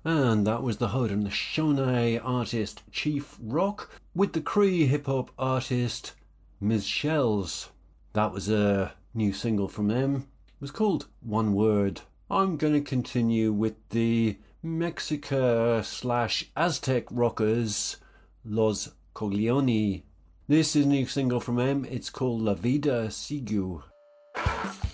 And that was the Haudenosaunee artist Chief Rock with the Cree hip-hop artist Ms. Shells. That was a new single from them. It was called One Word. I'm going to continue with the Mexica/Aztec rockers Los Coglioni. This is a new single from them. It's called La Vida Sigue.